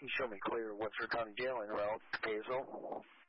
you show me clear Webster County Jail en route to Kaysville?